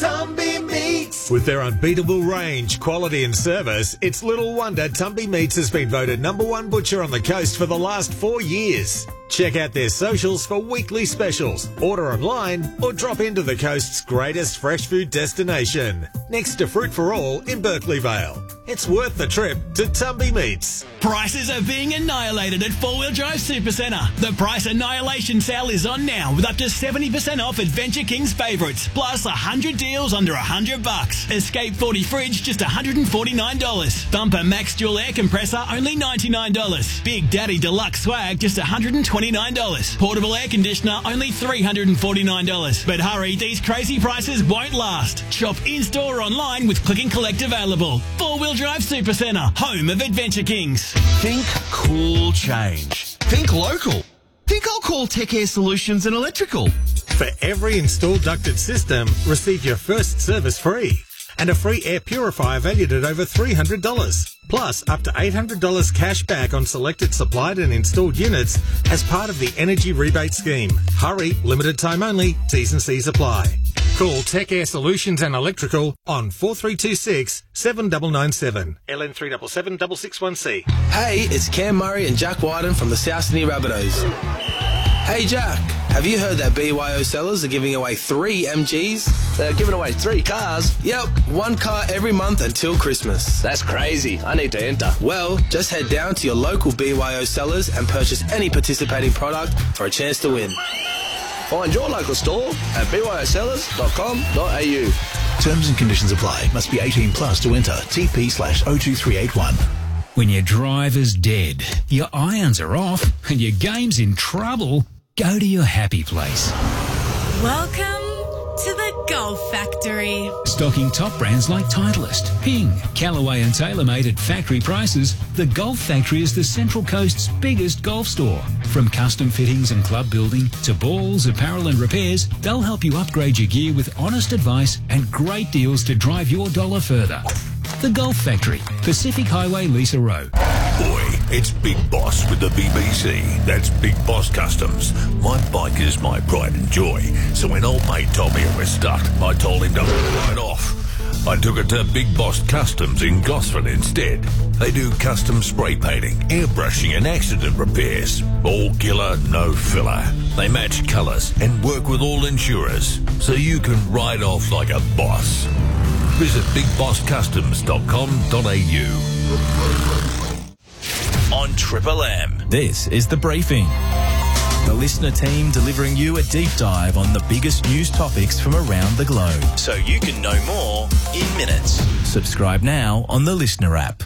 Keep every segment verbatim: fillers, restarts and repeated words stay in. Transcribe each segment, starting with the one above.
Tumby Meats. With their unbeatable range, quality and service, it's little wonder Tumby Meats has been voted number one butcher on the coast for the last four years. Check out their socials for weekly specials, order online or drop into the coast's greatest fresh food destination, next to Fruit for All in Berkeley Vale. It's worth the trip to Tumby Meats. Prices are being annihilated at Four Wheel Drive Supercentre. The price annihilation sale is on now with up to seventy percent off Adventure King's favourites, plus one hundred deals under one hundred bucks. Escape forty fridge just one hundred forty-nine dollars. Bumper Max Dual Air Compressor only ninety-nine dollars. Big Daddy Deluxe Swag just one hundred twenty-nine dollars. Portable air conditioner only three hundred forty-nine dollars. But hurry, these crazy prices won't last. Shop in-store or online with Click and Collect available. Four Wheel Drive Supercentre, home of Adventure Kings. Think cool change. Think local. Think I'll call Tech Air Solutions and Electrical. For every installed ducted system, receive your first service free and a free air purifier valued at over three hundred dollars. Plus, up to eight hundred dollars cash back on selected supplied and installed units as part of the Energy Rebate Scheme. Hurry, limited time only, T's and C's apply. Call Tech Air Solutions and Electrical on four three two six, seven nine nine seven. L N three seven seven six six one C. Hey, it's Cam Murray and Jack Wyden from the South Sydney Rabbitohs. Hey Jack, have you heard that B Y O sellers are giving away three M Gs? They're giving away three cars? Yep, one car every month until Christmas. That's crazy. I need to enter. Well, just head down to your local B Y O sellers and purchase any participating product for a chance to win. Find your local store at b y o sellers dot com dot a u. Terms and conditions apply. Must be eighteen plus to enter. T P slash oh two three eight one. When your driver's dead, your irons are off, and your game's in trouble, go to your happy place. Welcome to the Golf Factory. Stocking top brands like Titleist, Ping, Callaway and TaylorMade at factory prices, the Golf Factory is the Central Coast's biggest golf store. From custom fittings and club building to balls, apparel and repairs, they'll help you upgrade your gear with honest advice and great deals to drive your dollar further. The Golf Factory, Pacific Highway, Lisa Row. Boy, it's Big Boss with the B B C. That's Big Boss Customs. My bike is my pride and joy. So when old mate told me it was stuck, I told him to ride off. I took it to Big Boss Customs in Gosford instead. They do custom spray painting, airbrushing and accident repairs. All killer, no filler. They match colours and work with all insurers, so you can ride off like a boss. Visit big boss customs dot com dot a u. On Triple M, this is The Briefing. The listener team delivering you a deep dive on the biggest news topics from around the globe, so you can know more in minutes. Subscribe now on the Listener app.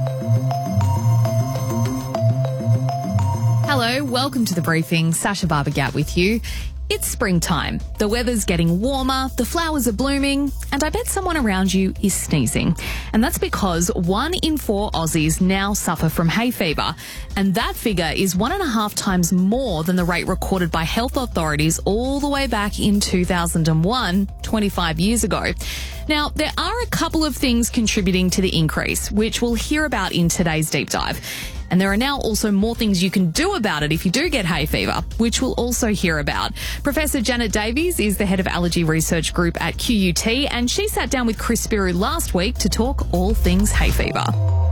Hello, welcome to The Briefing. Sasha Barbagat with you. It's springtime. The weather's getting warmer, the flowers are blooming, and I bet someone around you is sneezing. And that's because one in four Aussies now suffer from hay fever. And that figure is one and a half times more than the rate recorded by health authorities all the way back in two thousand one, twenty-five years ago. Now, there are a couple of things contributing to the increase, which we'll hear about in today's deep dive. And there are now also more things you can do about it if you do get hay fever, which we'll also hear about. Professor Janet Davies is the head of allergy research group at Q U T, and she sat down with Chris Spiru last week to talk all things hay fever.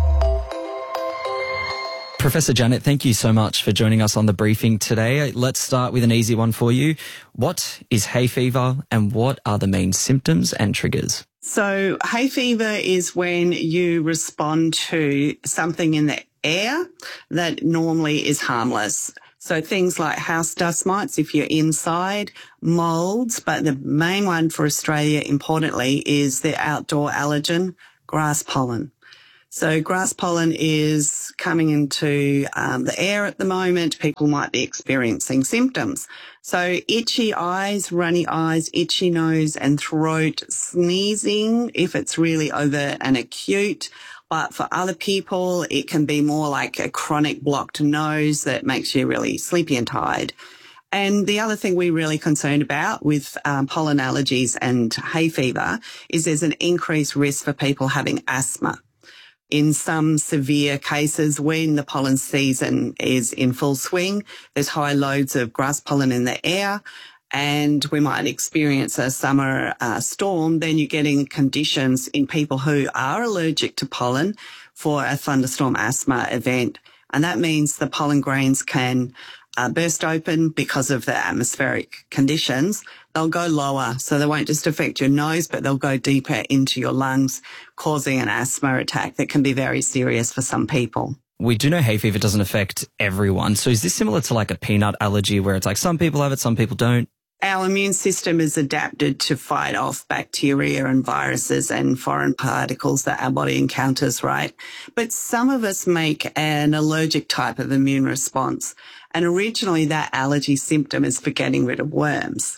Professor Janet, thank you so much for joining us on The Briefing today. Let's start with an easy one for you. What is hay fever and what are the main symptoms and triggers? So hay fever is when you respond to something in the air that normally is harmless. So things like house dust mites if you're inside, molds, but the main one for Australia, importantly, is the outdoor allergen, grass pollen. So grass pollen is coming into um, the air at the moment. People might be experiencing symptoms. So itchy eyes, runny eyes, itchy nose and throat, sneezing if it's really overt and acute. But for other people, it can be more like a chronic blocked nose that makes you really sleepy and tired. And the other thing we're really concerned about with um, pollen allergies and hay fever is there's an increased risk for people having asthma. In some severe cases, when the pollen season is in full swing, there's high loads of grass pollen in the air, and we might experience a summer uh, storm, then you're getting conditions in people who are allergic to pollen for a thunderstorm asthma event. And that means the pollen grains can uh, burst open because of the atmospheric conditions. They'll go lower, so they won't just affect your nose, but they'll go deeper into your lungs, causing an asthma attack that can be very serious for some people. We do know hay fever doesn't affect everyone. So is this similar to like a peanut allergy where it's like some people have it, some people don't? Our immune system is adapted to fight off bacteria and viruses and foreign particles that our body encounters, right? But some of us make an allergic type of immune response. And originally that allergy symptom is for getting rid of worms.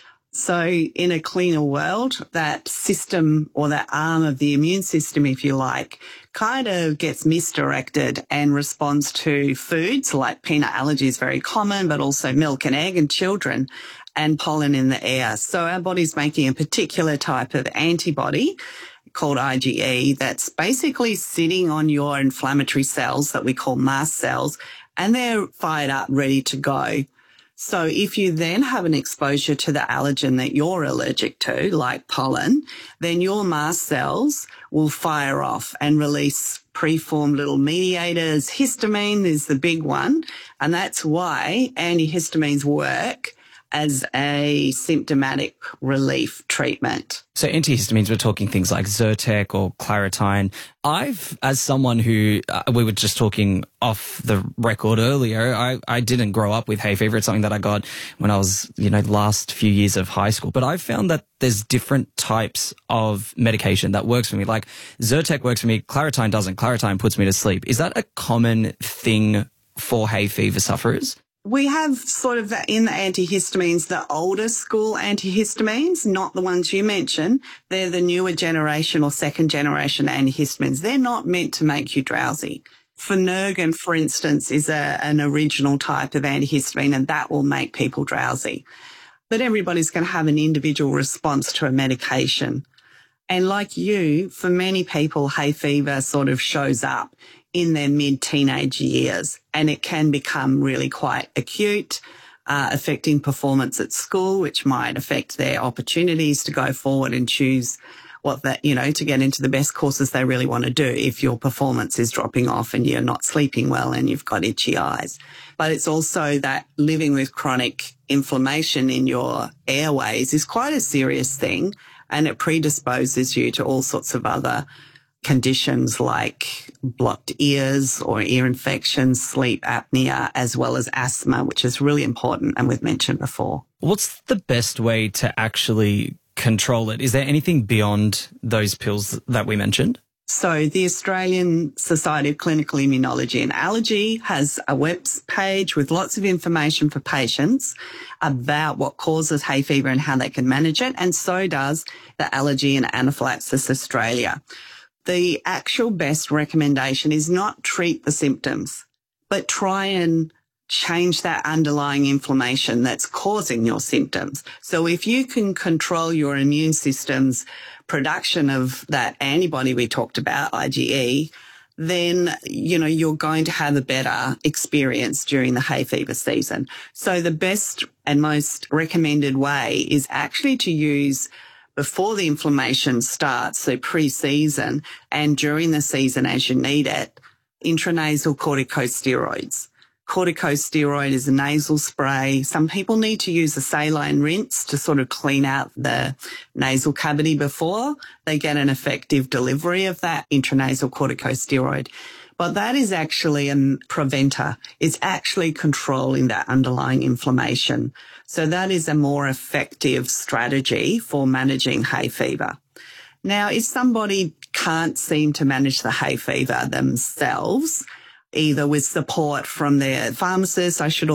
So in a cleaner world, that system or that arm of the immune system, if you like, kind of gets misdirected and responds to foods like peanut allergy is very common, but also milk and egg in children and pollen in the air. So our body's making a particular type of antibody called I G E that's basically sitting on your inflammatory cells that we call mast cells, and they're fired up, ready to go. So if you then have an exposure to the allergen that you're allergic to, like pollen, then your mast cells will fire off and release preformed little mediators. Histamine is the big one, and that's why antihistamines work as a symptomatic relief treatment. So antihistamines, we're talking things like Zyrtec or Claritine. I've, as someone who, uh, we were just talking off the record earlier, I, I didn't grow up with hay fever. It's something that I got when I was, you know, last few years of high school. But I've found that there's different types of medication that works for me. Like Zyrtec works for me, Claritine doesn't. Claritine puts me to sleep. Is that a common thing for hay fever sufferers? We have sort of in the antihistamines, the older school antihistamines, not the ones you mentioned. They're the newer generation or second generation antihistamines. They're not meant to make you drowsy. Phenergan, for instance, is a, an original type of antihistamine, and that will make people drowsy. But everybody's going to have an individual response to a medication. And like you, for many people, hay fever sort of shows up in their mid-teenage years, and it can become really quite acute, uh, affecting performance at school, which might affect their opportunities to go forward and choose what that, you know, to get into the best courses they really want to do if your performance is dropping off and you're not sleeping well and you've got itchy eyes. But it's also that living with chronic inflammation in your airways is quite a serious thing, and it predisposes you to all sorts of other conditions like blocked ears or ear infections, sleep apnea, as well as asthma, which is really important and we've mentioned before. What's the best way to actually control it? Is there anything beyond those pills that we mentioned? So the Australian Society of Clinical Immunology and Allergy has a web page with lots of information for patients about what causes hay fever and how they can manage it, and so does the Allergy and Anaphylaxis Australia. The actual best recommendation is not treat the symptoms, but try and change that underlying inflammation that's causing your symptoms. So if you can control your immune system's production of that antibody we talked about, I G E, then, you know, you're going to have a better experience during the hay fever season. So the best and most recommended way is actually to use before the inflammation starts, so pre-season, and during the season as you need it, intranasal corticosteroids. Corticosteroid is a nasal spray. Some people need to use a saline rinse to sort of clean out the nasal cavity before they get an effective delivery of that intranasal corticosteroid. But that is actually a preventer. It's actually controlling that underlying inflammation. So that is a more effective strategy for managing hay fever. Now, if somebody can't seem to manage the hay fever themselves, either with support from their pharmacist, I should